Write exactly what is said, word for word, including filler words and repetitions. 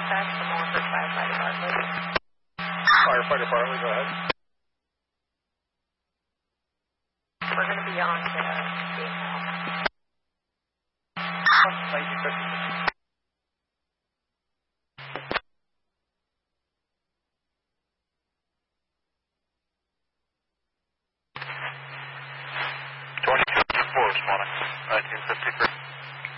dispatch, the Mullenberg Firefighter Bartley. Firefighter Bartley, go ahead. We're going to be on to gate now. Thank you, Chris. twenty-two four, responding. nineteen fifty-three.